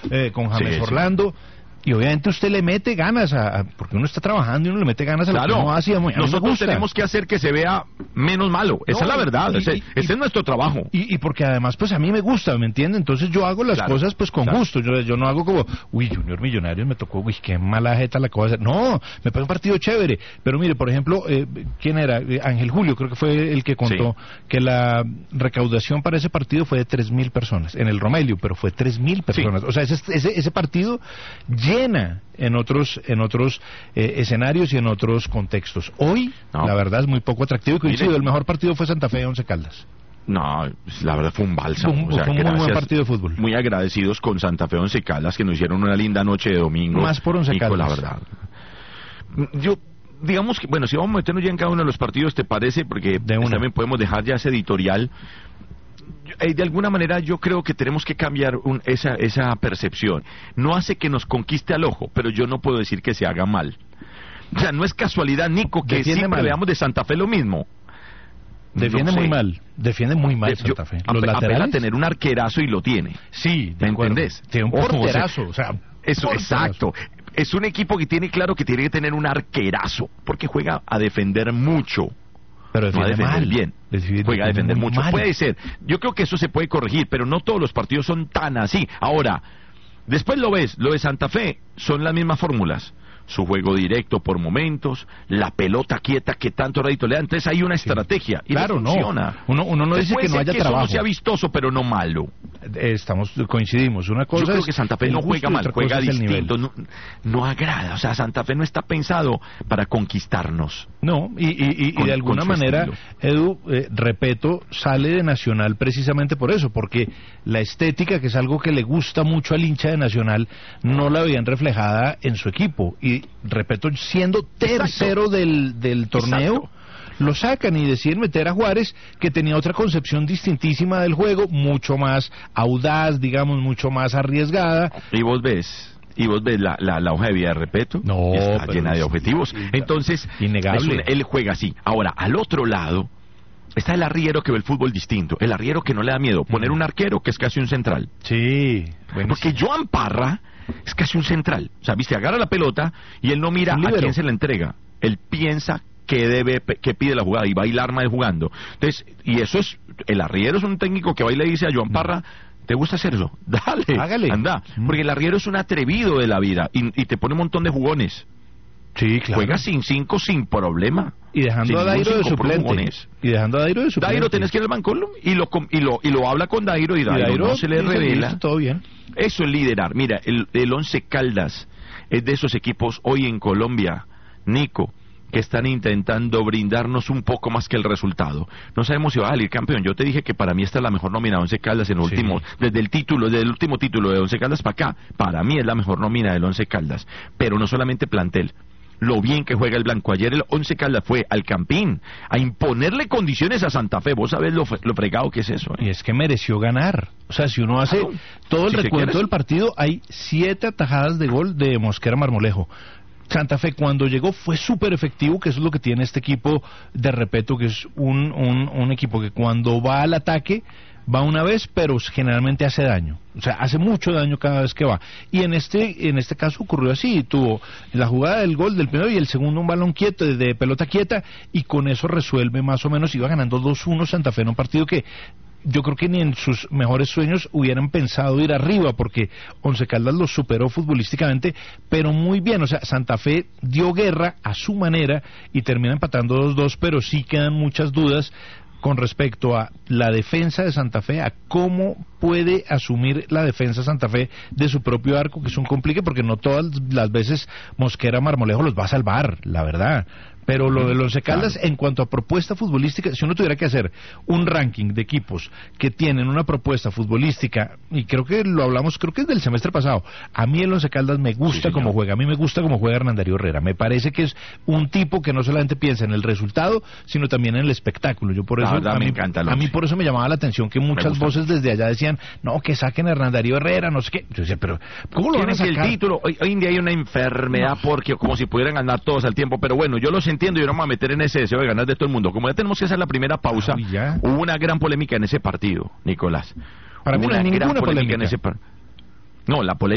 con James Orlando. Y obviamente usted le mete ganas porque uno está trabajando y uno le mete ganas a lo que uno hace. Nosotros tenemos que hacer que se vea menos malo. Esa es la verdad. Ese es nuestro trabajo. Y porque además, pues a mí me gusta, ¿me entiende? Entonces yo hago las cosas pues con gusto. Yo no hago como, Junior Millonarios me tocó, qué mala jeta la cosa. No, me parece un partido chévere. Pero mire, por ejemplo, ¿quién era? Ángel Julio, creo que fue el que contó que la recaudación para ese partido fue de 3.000 personas. En el Romelio, pero fue 3.000 personas. O sea, ese partido llena en otros escenarios y en otros contextos. Hoy, la verdad, es muy poco atractivo y coincido, el mejor partido fue Santa Fe de Once Caldas. No, la verdad fue un bálsamo. Fue un muy buen partido de fútbol. Muy agradecidos con Santa Fe Once Caldas, que nos hicieron una linda noche de domingo. Más por Once Caldas. La verdad. Digamos que, bueno, si vamos a meternos ya en cada uno de los partidos, ¿te parece? Porque también podemos dejar ya ese editorial. De alguna manera yo creo que tenemos que cambiar esa percepción. No hace que nos conquiste al ojo, pero yo no puedo decir que se haga mal. O sea, no es casualidad, Nico, que siempre veamos de Santa Fe lo mismo. Defiende muy mal Santa Fe. Los laterales a tener un arquerazo y lo tiene. Sí, ¿me entendés? Tiene un porterazo, o sea, eso, exacto. Es un equipo que tiene claro que tiene que tener un arquerazo, porque juega a defender mucho. Pero defiende mal. Bien. Juega a defender mucho. Mal. Puede ser. Yo creo que eso se puede corregir, pero no todos los partidos son tan así. Ahora, después lo ves, lo de Santa Fe son las mismas fórmulas. Su juego directo por momentos, la pelota quieta que tanto rédito le da. Entonces hay una estrategia y claro, funciona. Uno no dice que no haya trabajo. Eso no sea vistoso, pero no malo. Coincidimos. Una cosa, yo creo que Santa Fe no juega mal, juega distinto, no agrada. O sea, Santa Fe no está pensado para conquistarnos. No, y de alguna manera, Edu, Repeto, sale de Nacional precisamente por eso, porque la estética, que es algo que le gusta mucho al hincha de Nacional, no la veían reflejada en su equipo. Y Repeto, siendo tercero del torneo, lo sacan y deciden meter a Juárez, que tenía otra concepción distintísima del juego, mucho más audaz, digamos, mucho más arriesgada. Y vos ves la hoja de vida de Repeto, está llena de objetivos. Entonces, innegable. Él juega así. Ahora, al otro lado está el arriero que ve el fútbol distinto, el arriero que no le da miedo poner un arquero que es casi un central. Sí, porque Joan Parra es casi un central. O sea, viste, agarra la pelota y él no mira a quién se la entrega. Él piensa que pide la jugada y va y la arma de jugando. Entonces, y eso es, el arriero es un técnico que va y le dice a Joan Parra, ¿te gusta hacer eso? Dale, hágale, anda. Porque el arriero es un atrevido de la vida y te pone un montón de jugones. Sí, claro. Juega sin 5 sin problema. Y dejando a Dairo de suplente. Dairo tenés que ir al banco y lo habla con Dairo y Dairo no se le revela. Todo bien. Eso es liderar. Mira, el Once Caldas es de esos equipos hoy en Colombia, Nico, que están intentando brindarnos un poco más que el resultado. No sabemos si va a salir campeón. Yo te dije que para mí esta es la mejor nómina de Once Caldas en los últimos, desde el último título de Once Caldas para acá. Para mí es la mejor nómina del Once Caldas. Pero no solamente plantel. Lo bien que juega el blanco. Ayer el Once Caldas fue al Campín a imponerle condiciones a Santa Fe. Vos sabés lo fregado que es eso. Y es que mereció ganar. O sea, si uno hace todo el recuento del partido, hay 7 atajadas de gol de Mosquera Marmolejo. Santa Fe cuando llegó fue súper efectivo, que eso es lo que tiene este equipo de Repeto, que es un equipo que cuando va al ataque va una vez, pero generalmente hace daño. O sea, hace mucho daño cada vez que va. Y en este caso ocurrió así. Tuvo la jugada del gol del primero y el segundo un balón quieto, de pelota quieta, y con eso resuelve más o menos. Iba ganando 2-1 Santa Fe en un partido que yo creo que ni en sus mejores sueños hubieran pensado ir arriba, porque Once Caldas los superó futbolísticamente, pero muy bien. O sea, Santa Fe dio guerra a su manera y termina empatando 2-2, pero sí quedan muchas dudas con respecto a la defensa de Santa Fe, a cómo puede asumir la defensa Santa Fe de su propio arco, que es un complique, porque no todas las veces Mosquera Marmolejo los va a salvar, la verdad. Pero lo de Once Caldas, en cuanto a propuesta futbolística, si uno tuviera que hacer un ranking de equipos que tienen una propuesta futbolística, y creo que lo hablamos, creo que es del semestre pasado, a mí el Once Caldas me gusta cómo juega, a mí me gusta cómo juega Hernán Darío Herrera, me parece que es un tipo que no solamente piensa en el resultado, sino también en el espectáculo. Yo por eso, a mí por eso me llamaba la atención que muchas voces desde allá decían, no, que saquen a Hernán Darío Herrera, no sé qué. Yo decía, pero ¿cómo lo van a sacar? El título, hoy en día hay una enfermedad, porque como si pudieran ganar todos al tiempo, pero bueno, yo los entiendo y no me voy a meter en ese deseo de ganar de todo el mundo. Como ya tenemos que hacer la primera pausa, hubo una gran polémica en ese partido, Nicolás. Para mí no hay ninguna polémica. No, la polémica